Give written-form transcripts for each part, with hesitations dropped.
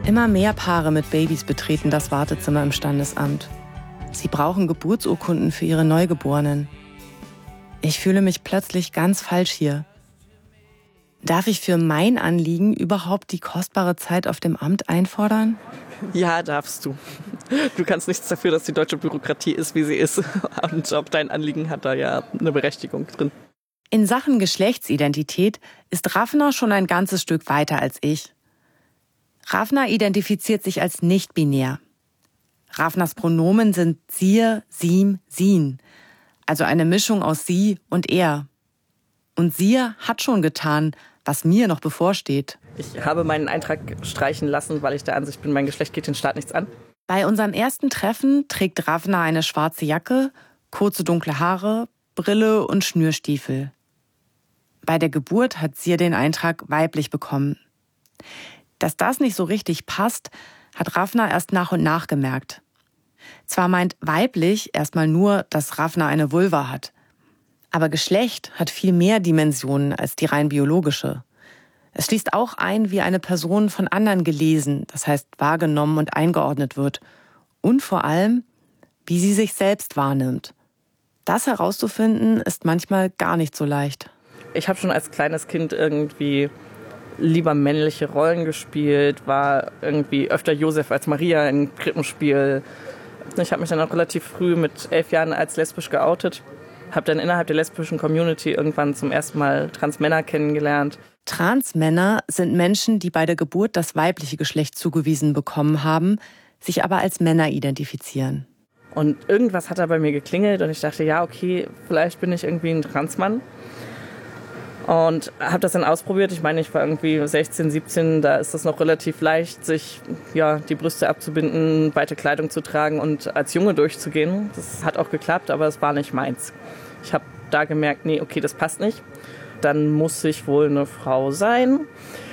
Immer mehr Paare mit Babys betreten das Wartezimmer im Standesamt. Sie brauchen Geburtsurkunden für ihre Neugeborenen. Ich fühle mich plötzlich ganz falsch hier. Darf ich für mein Anliegen überhaupt die kostbare Zeit auf dem Amt einfordern? Ja, darfst du. Du kannst nichts dafür, dass die deutsche Bürokratie ist, wie sie ist. Und auch dein Anliegen hat da ja eine Berechtigung drin. In Sachen Geschlechtsidentität ist Rafna schon ein ganzes Stück weiter als ich. Rafna identifiziert sich als nicht-binär. Rafnas Pronomen sind sir, sim, sin, also eine Mischung aus sie und er. Und sir hat schon getan, was mir noch bevorsteht. Ich habe meinen Eintrag streichen lassen, weil ich der Ansicht bin, mein Geschlecht geht den Staat nichts an. Bei unserem ersten Treffen trägt Rafna eine schwarze Jacke, kurze dunkle Haare, Brille und Schnürstiefel. Bei der Geburt hat Sir den Eintrag weiblich bekommen. Dass das nicht so richtig passt, hat Rafna erst nach und nach gemerkt. Zwar meint weiblich erstmal nur, dass Rafna eine Vulva hat. Aber Geschlecht hat viel mehr Dimensionen als die rein biologische. Es schließt auch ein, wie eine Person von anderen gelesen, das heißt wahrgenommen und eingeordnet wird. Und vor allem, wie sie sich selbst wahrnimmt. Das herauszufinden, ist manchmal gar nicht so leicht. Ich habe schon als kleines Kind irgendwie lieber männliche Rollen gespielt, war irgendwie öfter Josef als Maria im Krippenspiel. Ich habe mich dann auch relativ früh mit 11 Jahren als lesbisch geoutet. Habe dann innerhalb der lesbischen Community irgendwann zum ersten Mal Transmänner kennengelernt. Transmänner sind Menschen, die bei der Geburt das weibliche Geschlecht zugewiesen bekommen haben, sich aber als Männer identifizieren. Und irgendwas hat da bei mir geklingelt und ich dachte, ja, okay, vielleicht bin ich irgendwie ein Transmann. Und habe das dann ausprobiert. Ich meine, ich war irgendwie 16, 17, da ist das noch relativ leicht, sich die Brüste abzubinden, weite Kleidung zu tragen und als Junge durchzugehen. Das hat auch geklappt, aber es war nicht meins. Ich habe da gemerkt, nee, okay, das passt nicht. Dann muss ich wohl eine Frau sein.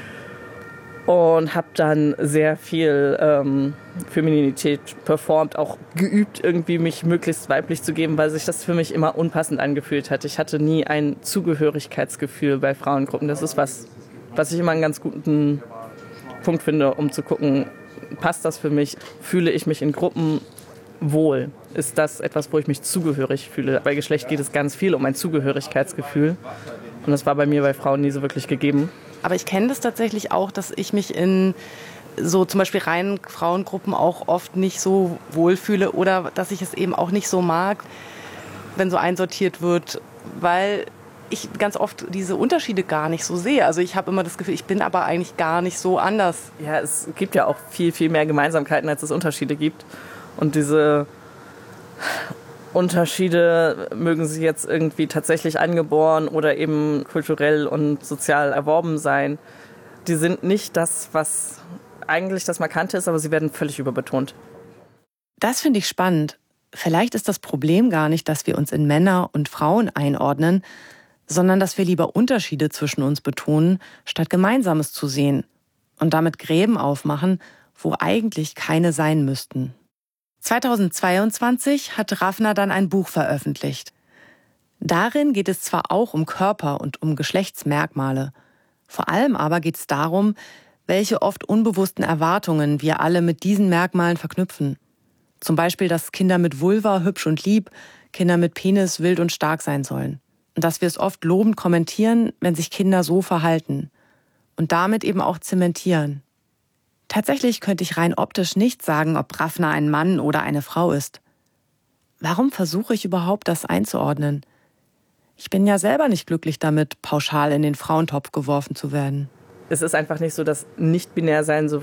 Und habe dann sehr viel Femininität performt, auch geübt, irgendwie mich möglichst weiblich zu geben, weil sich das für mich immer unpassend angefühlt hat. Ich hatte nie ein Zugehörigkeitsgefühl bei Frauengruppen. Das ist was ich immer einen ganz guten Punkt finde, um zu gucken, passt das für mich? Fühle ich mich in Gruppen wohl? Ist das etwas, wo ich mich zugehörig fühle? Bei Geschlecht geht es ganz viel um ein Zugehörigkeitsgefühl. Und das war bei mir bei Frauen nie so wirklich gegeben. Aber ich kenne das tatsächlich auch, dass ich mich in so zum Beispiel reinen Frauengruppen auch oft nicht so wohlfühle oder dass ich es eben auch nicht so mag, wenn so einsortiert wird, weil ich ganz oft diese Unterschiede gar nicht so sehe. Also ich habe immer das Gefühl, ich bin aber eigentlich gar nicht so anders. Ja, es gibt ja auch viel, viel mehr Gemeinsamkeiten, als es Unterschiede gibt. Und diese Unterschiede, mögen sie jetzt irgendwie tatsächlich angeboren oder eben kulturell und sozial erworben sein, die sind nicht das, was eigentlich das Markante ist, aber sie werden völlig überbetont. Das finde ich spannend. Vielleicht ist das Problem gar nicht, dass wir uns in Männer und Frauen einordnen, sondern dass wir lieber Unterschiede zwischen uns betonen, statt Gemeinsames zu sehen und damit Gräben aufmachen, wo eigentlich keine sein müssten. 2022 hat Rafna dann ein Buch veröffentlicht. Darin geht es zwar auch um Körper und um Geschlechtsmerkmale, vor allem aber geht es darum, welche oft unbewussten Erwartungen wir alle mit diesen Merkmalen verknüpfen. Zum Beispiel, dass Kinder mit Vulva hübsch und lieb, Kinder mit Penis wild und stark sein sollen. Und dass wir es oft lobend kommentieren, wenn sich Kinder so verhalten. Und damit eben auch zementieren. Tatsächlich könnte ich rein optisch nicht sagen, ob Rafna ein Mann oder eine Frau ist. Warum versuche ich überhaupt, das einzuordnen? Ich bin ja selber nicht glücklich damit, pauschal in den Frauentopf geworfen zu werden. Es ist einfach nicht so, dass Nicht-Binär-Sein so